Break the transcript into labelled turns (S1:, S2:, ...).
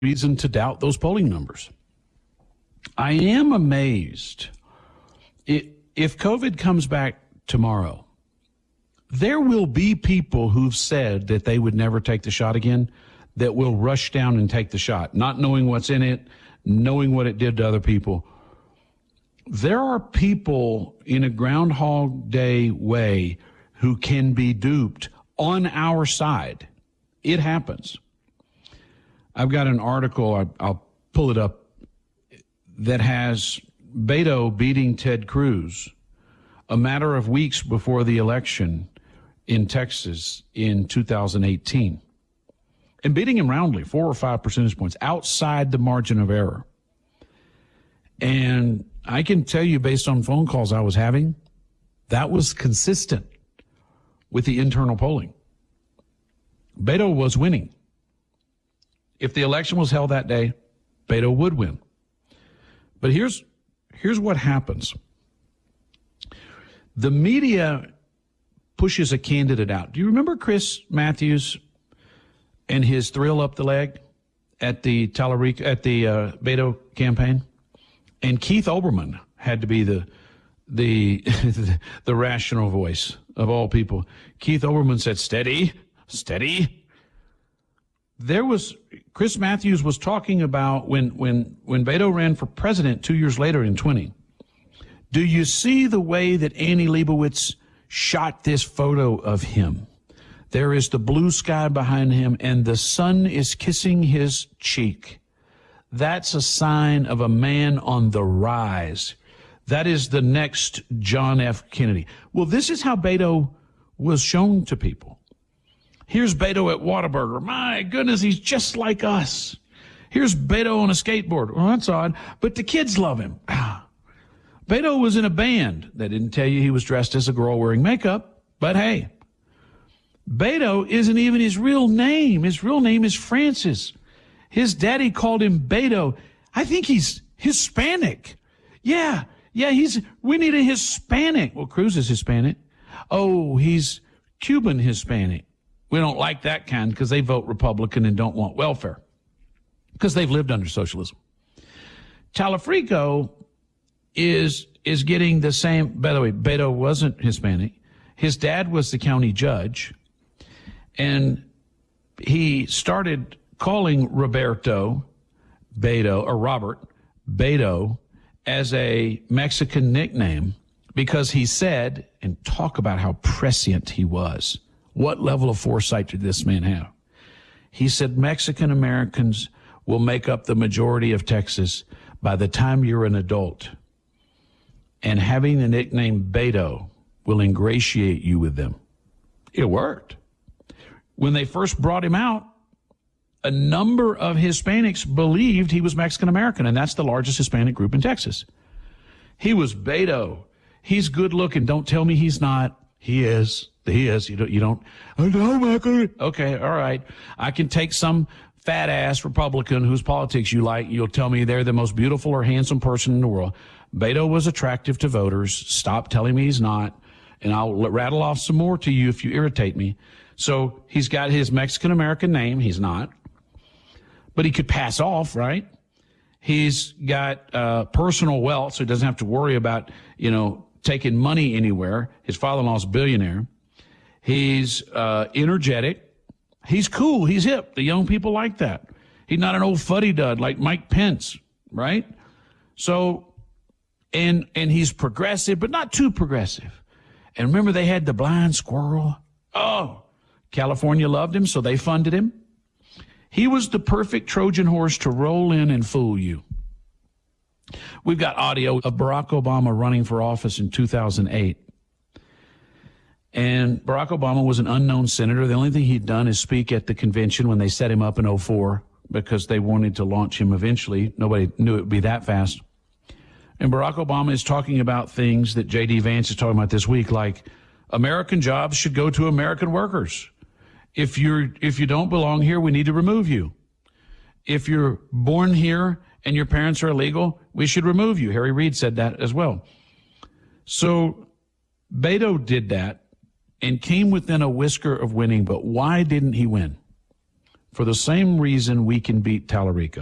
S1: reason to doubt those polling numbers. I am amazed. If COVID comes back tomorrow, there will be people who've said that they would never take the shot again that will rush down and take the shot, not knowing what's in it, knowing what it did to other people. There are people in a Groundhog Day way who can be duped on our side. It happens. I've got an article, I'll pull it up, that has Beto beating Ted Cruz a matter of weeks before the election in Texas in 2018. And beating him roundly, 4 or 5 percentage points, outside the margin of error. And I can tell you, based on phone calls I was having, that was consistent with the internal polling. Beto was winning. If the election was held that day, Beto would win. But here's what happens. The media pushes a candidate out. Do you remember Chris Matthews and his thrill up the leg at the Beto campaign? And Keith Olbermann had to be the rational voice of all people. Keith Olbermann said, steady, steady. Chris Matthews was talking about when Beto ran for president 2 years later in 20. Do you see the way that Annie Leibovitz shot this photo of him? There is the blue sky behind him, and the sun is kissing his cheek. That's a sign of a man on the rise. That is the next John F. Kennedy. Well, this is how Beto was shown to people. Here's Beto at Whataburger. My goodness, he's just like us. Here's Beto on a skateboard. Well, that's odd, but the kids love him. Beto was in a band. They didn't tell you he was dressed as a girl wearing makeup, but hey, Beto isn't even his real name. His real name is Francis. His daddy called him Beto. I think he's Hispanic. Yeah, we need a Hispanic. Well, Cruz is Hispanic. Oh, he's Cuban Hispanic. We don't like that kind because they vote Republican and don't want welfare because they've lived under socialism. Talafrico is getting the same. By the way, Beto wasn't Hispanic. His dad was the county judge, and he started calling Robert Beto as a Mexican nickname because he said, and talk about how prescient he was. What level of foresight did this man have? He said Mexican Americans will make up the majority of Texas by the time you're an adult. And having the nickname Beto will ingratiate you with them. It worked. When they first brought him out, a number of Hispanics believed he was Mexican American, and that's the largest Hispanic group in Texas. He was Beto. He's good looking. Don't tell me he's not. He is. He is. You don't. Okay, all right. I can take some fat ass Republican whose politics you like. You'll tell me they're the most beautiful or handsome person in the world. Beto was attractive to voters. Stop telling me he's not. And I'll rattle off some more to you if you irritate me. So he's got his Mexican-American name. He's not. But he could pass off, right? He's got personal wealth, so he doesn't have to worry about, taking money anywhere. His father-in-law's a billionaire. He's energetic. He's cool. He's hip. The young people like that. He's not an old fuddy-dud like Mike Pence, right? So, and he's progressive, but not too progressive. And remember, they had the blind squirrel. Oh, California loved him, so they funded him. He was the perfect Trojan horse to roll in and fool you. We've got audio of Barack Obama running for office in 2008. And Barack Obama was an unknown senator. The only thing he'd done is speak at the convention when they set him up in 2004 because they wanted to launch him eventually. Nobody knew it would be that fast. And Barack Obama is talking about things that J.D. Vance is talking about this week, like American jobs should go to American workers. If you don't belong here, we need to remove you. If you're born here and your parents are illegal, we should remove you. Harry Reid said that as well. So Beto did that and came within a whisker of winning, but why didn't he win? for the same reason we can beat Tallarico.